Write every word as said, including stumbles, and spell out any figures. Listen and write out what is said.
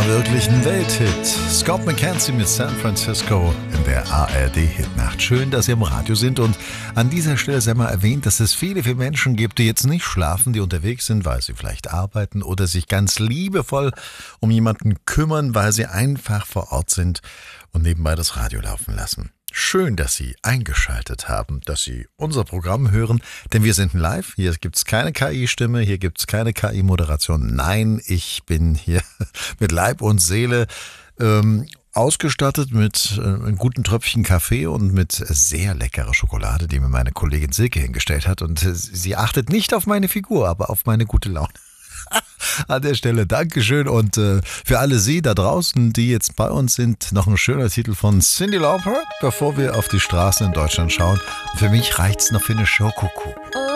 wirklichen Welthit. Scott McKenzie mit San Francisco in der A R D-Hitnacht. Schön, dass Sie im Radio sind und an dieser Stelle sei mal erwähnt, dass es viele, viele Menschen gibt, die jetzt nicht schlafen, die unterwegs sind, weil sie vielleicht arbeiten oder sich ganz liebevoll um jemanden kümmern, weil sie einfach vor Ort sind und nebenbei das Radio laufen lassen. Schön, dass Sie eingeschaltet haben, dass Sie unser Programm hören, denn wir sind live. Hier gibt's keine K I-Stimme, hier gibt's keine K I-Moderation. Nein, ich bin hier mit Leib und Seele ähm, ausgestattet mit äh, einem guten Tröpfchen Kaffee und mit sehr leckerer Schokolade, die mir meine Kollegin Silke hingestellt hat. Und äh, sie achtet nicht auf meine Figur, aber auf meine gute Laune. An der Stelle Dankeschön und äh, für alle Sie da draußen, die jetzt bei uns sind, noch ein schöner Titel von Cyndi Lauper, bevor wir auf die Straßen in Deutschland schauen. Und für mich reicht's noch für eine Showkuckuck.